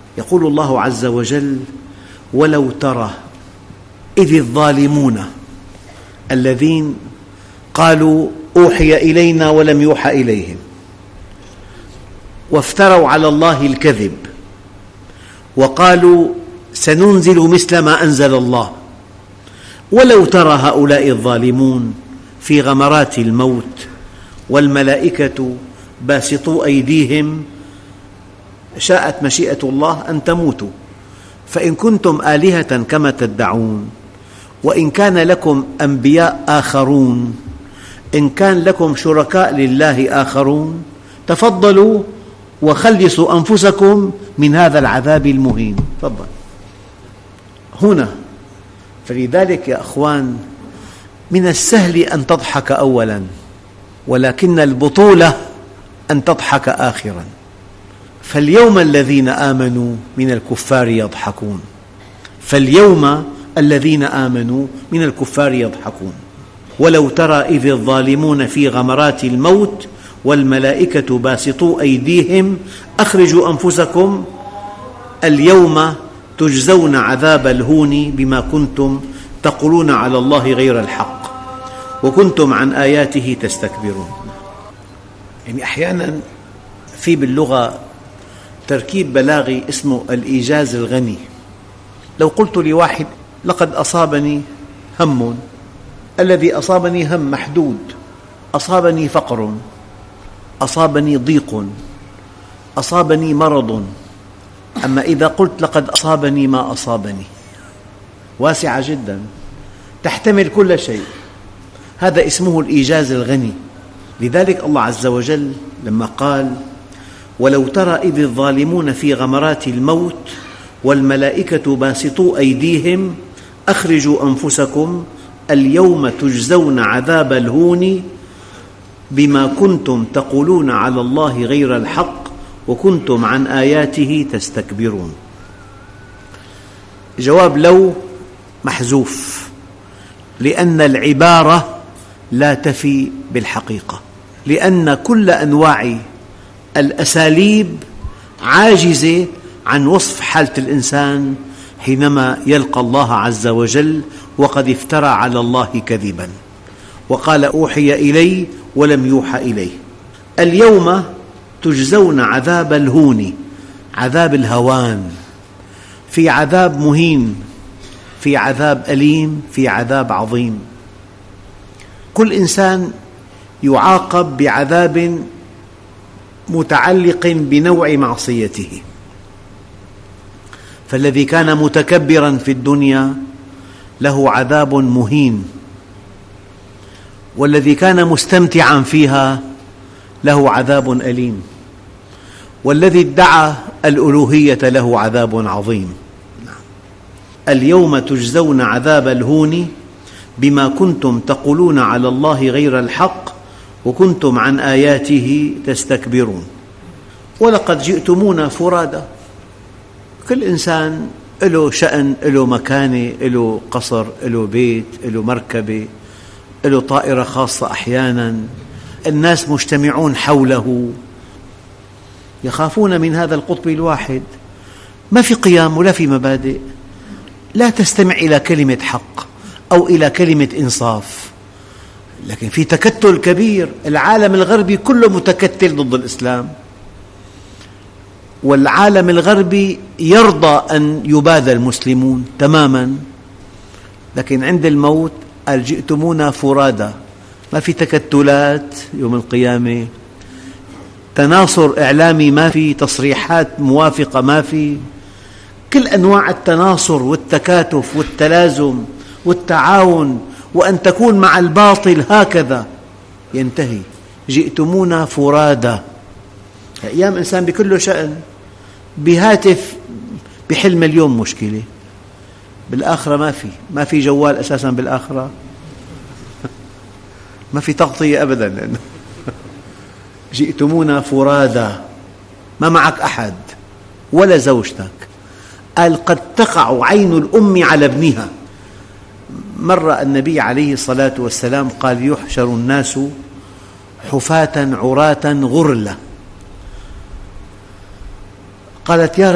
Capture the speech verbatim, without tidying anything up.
يقول الله عز وجل: ولو ترى إذ الظالمون الذين قالوا أوحي إلينا ولم يوحى إليهم وافتروا على الله الكذب وقالوا سننزل مثل ما أنزل الله، ولو ترى هؤلاء الظالمون في غمرات الموت والملائكة باسطوا أيديهم، شاءت مشيئة الله أن تموتوا، فإن كنتم آلهة كما تدعون، وإن كان لكم أنبياء آخرون، إن كان لكم شركاء لله آخرون، تفضلوا وخلصوا أنفسكم من هذا العذاب المهين. تفضل هنا. فلذلك يا أخوان، من السهل أن تضحك أولاً، ولكن البطولة أن تضحك آخراً. فاليوم الذين آمنوا من الكفار يضحكون، فاليوم الذين آمنوا من الكفار يضحكون. ولو ترى إذ الظالمون في غمرات الموت والملائكة باسطوا أيديهم أخرجوا أنفسكم اليوم تجزون عذاب الهون بما كنتم تقولون على الله غير الحق وكنتم عن آياته تستكبرون. يعني أحياناً في باللغة تركيب بلاغي اسمه الإيجاز الغني. لو قلت لواحد لقد أصابني هم، الذي أصابني هم محدود، أصابني فقر، أصابني ضيق، أصابني مرض. أما إذا قلت لقد أصابني ما أصابني، واسعة جدا، تحتمل كل شيء. هذا اسمه الإيجاز الغني. لذلك الله عز وجل لما قال: ولو ترى إذ الظالمون في غمرات الموت والملائكة باسطوا أيديهم أخرجوا أنفسكم اليوم تجزون عذاب الهون بما كنتم تقولون على الله غير الحق وكنتم عن آياته تستكبرون. جواب لو محذوف، لأن العبارة لا تفي بالحقيقة، لأن كل أنواع الأساليب عاجزة عن وصف حالة الإنسان حينما يلقى الله عز وجل وقد افترى على الله كذبا وقال أوحي إلي ولم يوحى إليه. اليوم تجزون عذاب الهون، عذاب الهوان. في عذاب مهين، في عذاب أليم، في عذاب عظيم. كل إنسان يعاقب بعذاب متعلق بنوع معصيته. فالذي كان متكبراً في الدنيا له عذاب مهين، والذي كان مستمتعاً فيها له عذاب أليم، والذي ادعى الألوهية له عذاب عظيم. اليوم تجزون عذاب الهون بما كنتم تقولون على الله غير الحق وكنتم عن آياته تستكبرون. ولقد جئتمونا فرادا. كل إنسان له شأن، له مكانة، له قصر، له بيت، له مركبة، له طائرة خاصة. أحياناً الناس مجتمعون حوله يخافون من هذا القطب الواحد، ما في قيم ولا في مبادئ. لا تستمع إلى كلمة حق أو إلى كلمة إنصاف، لكن في تكتل كبير. العالم الغربي كله متكتل ضد الإسلام، والعالم الغربي يرضى أن يباذل المسلمون تماماً، لكن عند الموت قال جئتمونا فرادا. ما في تكتلات يوم القيامة، تناصر إعلامي ما في، تصريحات موافقة ما في. كل أنواع التناصر والتكاتف والتلازم والتعاون وأن تكون مع الباطل هكذا ينتهي. جئتمونا فرادا. أيام إنسان بكل شأن، بهاتف بحل مليون مشكلة. بالآخرة ما في، ما في جوال أساساً بالآخرة، ما في تغطية أبداً، لأنه جئتمونا فرادا، ما معك أحد ولا زوجتك. قال قد تقع عين الأم على ابنها. مرة النبي عليه الصلاة والسلام قال يحشر الناس حفاة عراة غرلا. قالت يا